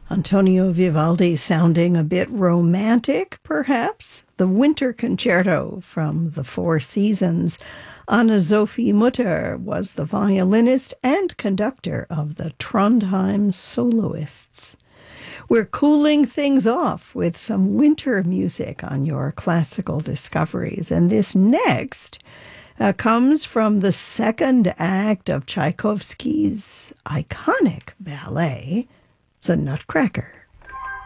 Antonio Vivaldi sounding a bit romantic, perhaps. The Winter Concerto from the Four Seasons. Anne-Sophie Mutter was the violinist and conductor of the Trondheim Soloists. We're cooling things off with some winter music on your classical discoveries. And this next comes from the second act of Tchaikovsky's iconic ballet, The Nutcracker.